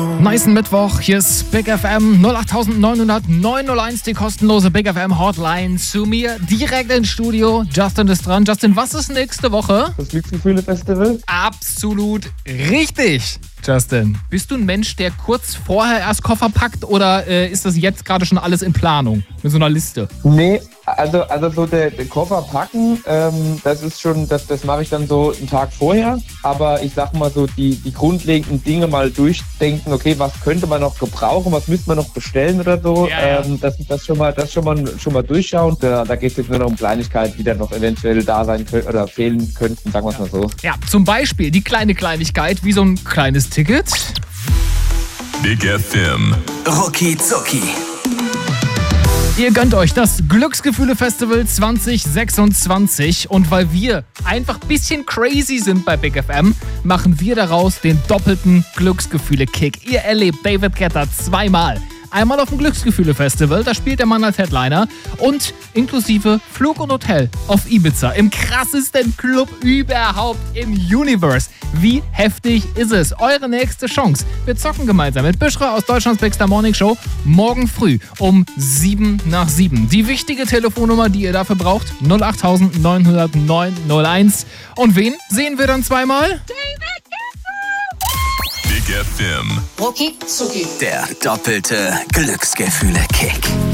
Nicen Mittwoch, hier ist Big FM 08900 901, die kostenlose Big FM Hotline. Zu mir direkt ins Studio. Justin ist dran. Justin, was ist nächste Woche? Das Glücksgefühle-Festival? Absolut richtig, Justin. Bist du ein Mensch, der kurz vorher erst Koffer packt oder ist das jetzt gerade schon alles in Planung mit so einer Liste? Nee, also so der Koffer packen, das ist schon, das mache ich dann so einen Tag vorher. Aber ich sag mal so, die grundlegenden Dinge mal durchdenken, okay, was könnte man noch gebrauchen, was müsste man noch bestellen oder so. Ja. Das schon mal durchschauen. Da geht es jetzt nur noch um Kleinigkeiten, die dann noch eventuell da sein können oder fehlen könnten, sagen wir es mal so. Ja, zum Beispiel die kleine Kleinigkeit, wie so ein kleines Ticket. Big FM. Rucki Zucki. Ihr gönnt euch das Glücksgefühle-Festival 2026 und weil wir einfach ein bisschen crazy sind bei Big FM, machen wir daraus den doppelten Glücksgefühle-Kick. Ihr erlebt David Guetta zweimal. Einmal auf dem Glücksgefühle-Festival, da spielt der Mann als Headliner und inklusive Flug und Hotel auf Ibiza im krassesten Club überhaupt im Universe. Wie heftig ist es? Eure nächste Chance. Wir zocken gemeinsam mit Büschra aus Deutschlands Big Star Morning Show morgen früh um 7:07. Die wichtige Telefonnummer, die ihr dafür braucht, 08900 901. Und wen sehen wir dann zweimal? Big FM. Rucki Zucki. Der doppelte Glücksgefühle-Kick.